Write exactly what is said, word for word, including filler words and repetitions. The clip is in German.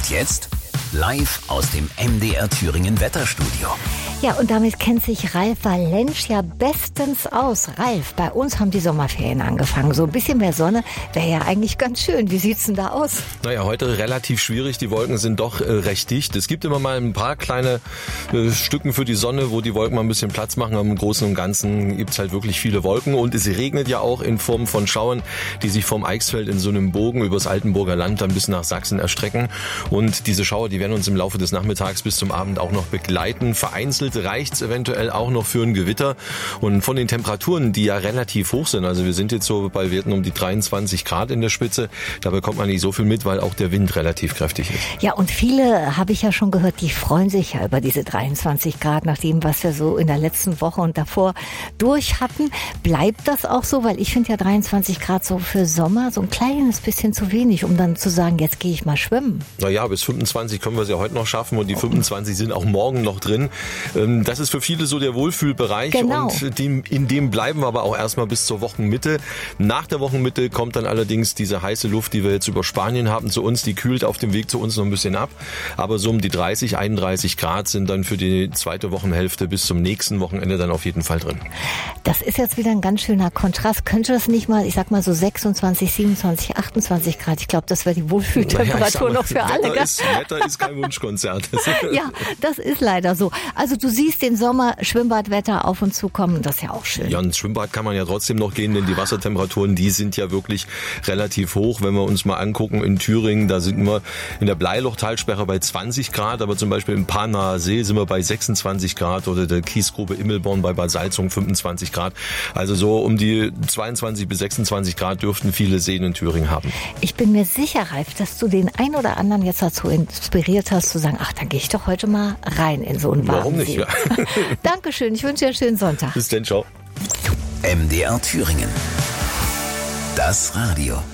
Und jetzt live aus dem M D R Thüringen Wetterstudio. Ja, und damit kennt sich Ralf Valensch ja bestens aus. Ralf, bei uns haben die Sommerferien angefangen. So ein bisschen mehr Sonne wäre ja eigentlich ganz schön. Wie sieht's denn da aus? Naja, heute relativ schwierig. Die Wolken sind doch äh, recht dicht. Es gibt immer mal ein paar kleine äh, Stücken für die Sonne, wo die Wolken mal ein bisschen Platz machen. Aber im Großen und Ganzen gibt's halt wirklich viele Wolken. Und es regnet ja auch in Form von Schauern, die sich vom Eichsfeld in so einem Bogen übers Altenburger Land dann bis nach Sachsen erstrecken. Und diese Schauer, die werden uns im Laufe des Nachmittags bis zum Abend auch noch begleiten. Vereinzelt reicht's eventuell auch noch für ein Gewitter. Und von den Temperaturen, die ja relativ hoch sind, also wir sind jetzt so bei Werten um die dreiundzwanzig Grad in der Spitze, da bekommt man nicht so viel mit, weil auch der Wind relativ kräftig ist. Ja, und viele, habe ich ja schon gehört, die freuen sich ja über diese dreiundzwanzig Grad, nach dem, was wir so in der letzten Woche und davor durch hatten. Bleibt das auch so? Weil ich finde ja dreiundzwanzig Grad so für Sommer so ein kleines bisschen zu wenig, um dann zu sagen, jetzt gehe ich mal schwimmen. Naja, bis fünfundzwanzig können wir es ja heute noch schaffen und die fünfundzwanzig sind auch morgen noch drin. Das ist für viele so der Wohlfühlbereich, genau. Und in dem bleiben wir aber auch erstmal bis zur Wochenmitte. Nach der Wochenmitte kommt dann allerdings diese heiße Luft, die wir jetzt über Spanien haben, zu uns. Die kühlt auf dem Weg zu uns noch ein bisschen ab. Aber so um die dreißig, einunddreißig Grad sind dann für die zweite Wochenhälfte bis zum nächsten Wochenende dann auf jeden Fall drin. Das ist jetzt wieder ein ganz schöner Kontrast. Könnte das nicht mal, ich sag mal so sechsundzwanzig, siebenundzwanzig, achtundzwanzig Grad? Ich glaube, das wäre die Wohlfühltemperatur naja, noch für alle. Wetter ist, Wetter ist kein Wunschkonzert. Ja, das ist leider so. Also du siehst den Sommer, Schwimmbadwetter auf uns zukommen, das ist ja auch schön. Ja, ins Schwimmbad kann man ja trotzdem noch gehen, denn die Wassertemperaturen, die sind ja wirklich relativ hoch. Wenn wir uns mal angucken, in Thüringen, da sind wir in der Bleilochtalsperre bei zwanzig Grad, aber zum Beispiel im Panaer See sind wir bei sechsundzwanzig Grad oder der Kiesgrube Immelborn bei Bad Salzung fünfundzwanzig Grad. Also so um die zweiundzwanzig bis sechsundzwanzig Grad dürften viele Seen in Thüringen haben. Ich bin mir sicher, Ralf, dass du den ein oder anderen jetzt dazu inspiriert hast, zu sagen, ach, da gehe ich doch heute mal rein in so einen warmen Warum nicht? See. Ja. Dankeschön, ich wünsche dir einen schönen Sonntag. Bis dann, ciao. M D R Thüringen. Das Radio.